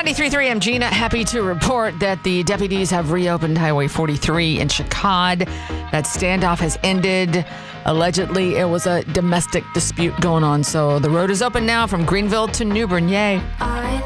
93.3, I'm Gina. Happy to report that the deputies have reopened Highway 43 in Chicago. That standoff has ended. Allegedly, it was a domestic dispute going on. So the road is open now from Greenville to New Bern. Yay.